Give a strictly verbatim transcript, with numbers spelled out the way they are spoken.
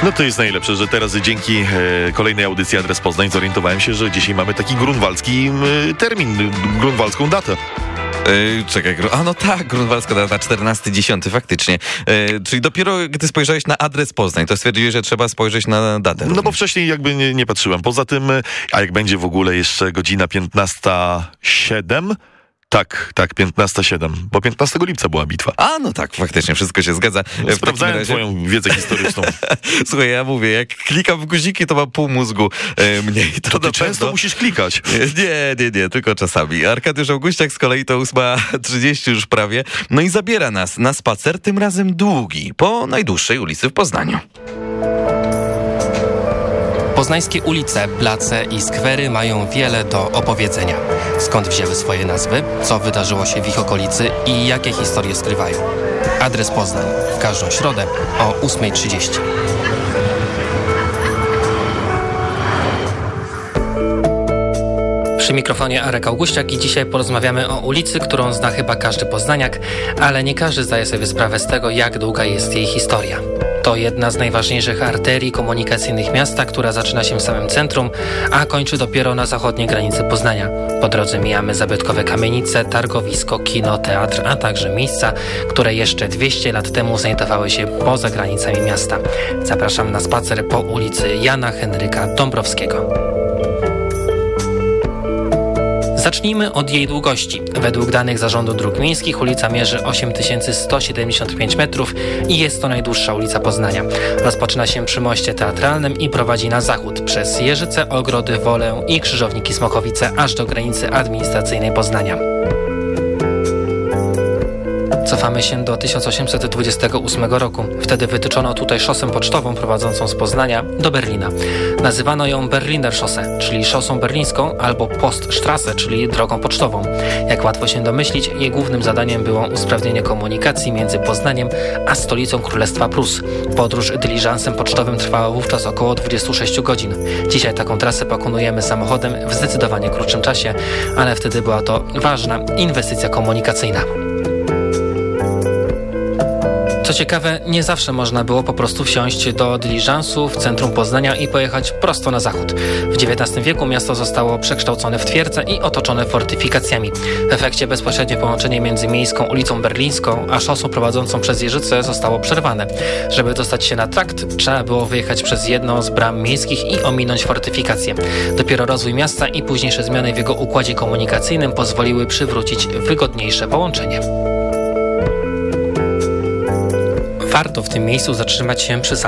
No to jest najlepsze, że teraz dzięki e, kolejnej audycji Adres Poznań zorientowałem się, że dzisiaj mamy taki grunwaldzki e, termin, grunwaldzką datę. Yy, czekaj, a no tak, grunwaldzka data czternastego dziesiątego, faktycznie. Yy, czyli dopiero gdy spojrzałeś na Adres Poznań, to stwierdziłeś, że trzeba spojrzeć na datę. No bo wcześniej jakby nie, nie patrzyłem. Poza tym, a jak będzie w ogóle jeszcze godzina piętnasta siedem? Tak, tak, piętnasta siedem, bo piętnastego lipca była bitwa. A, no tak, faktycznie, wszystko się zgadza. No, sprawdzałem razie... twoją wiedzę historyczną. Słuchaj, ja mówię, jak klikam w guziki, to mam pół mózgu e, mniej. To, to, to często musisz klikać. Nie, nie, nie, tylko czasami. Arkadiusz Augustiak z kolei to ósma trzydzieści już prawie. No i zabiera nas na spacer, tym razem długi, po najdłuższej ulicy w Poznaniu. Poznańskie ulice, place i skwery mają wiele do opowiedzenia. Skąd wzięły swoje nazwy, co wydarzyło się w ich okolicy i jakie historie skrywają. Adres Poznań w każdą środę o ósma trzydzieści. Przy mikrofonie Arek Augustiak i dzisiaj porozmawiamy o ulicy, którą zna chyba każdy poznaniak, ale nie każdy zdaje sobie sprawę z tego, jak długa jest jej historia. To jedna z najważniejszych arterii komunikacyjnych miasta, która zaczyna się w samym centrum, a kończy dopiero na zachodniej granicy Poznania. Po drodze mijamy zabytkowe kamienice, targowisko, kino, teatr, a także miejsca, które jeszcze dwieście lat temu znajdowały się poza granicami miasta. Zapraszam na spacer po ulicy Jana Henryka Dąbrowskiego. Zacznijmy od jej długości. Według danych Zarządu Dróg Miejskich ulica mierzy osiem tysięcy sto siedemdziesiąt pięć metrów i jest to najdłuższa ulica Poznania. Rozpoczyna się przy moście teatralnym i prowadzi na zachód przez Jeżyce, Ogrody, Wolę i Krzyżowniki Smochowice aż do granicy administracyjnej Poznania. Cofamy się do tysiąc osiemset dwudziestego ósmego roku. Wtedy wytyczono tutaj szosę pocztową prowadzącą z Poznania do Berlina. Nazywano ją Berliner Chaussee, czyli szosą berlińską, albo Poststrasse, czyli drogą pocztową. Jak łatwo się domyślić, jej głównym zadaniem było usprawnienie komunikacji między Poznaniem a stolicą Królestwa Prus. Podróż dyliżansem pocztowym trwała wówczas około dwadzieścia sześć godzin. Dzisiaj taką trasę pokonujemy samochodem w zdecydowanie krótszym czasie, ale wtedy była to ważna inwestycja komunikacyjna. Co ciekawe, nie zawsze można było po prostu wsiąść do dyliżansu w centrum Poznania i pojechać prosto na zachód. W dziewiętnastym wieku miasto zostało przekształcone w twierdzę i otoczone fortyfikacjami. W efekcie bezpośrednie połączenie między miejską ulicą Berlińską a szosą prowadzącą przez Jeżyce zostało przerwane. Żeby dostać się na trakt, trzeba było wyjechać przez jedną z bram miejskich i ominąć fortyfikację. Dopiero rozwój miasta i późniejsze zmiany w jego układzie komunikacyjnym pozwoliły przywrócić wygodniejsze połączenie. Warto w tym miejscu zatrzymać się przy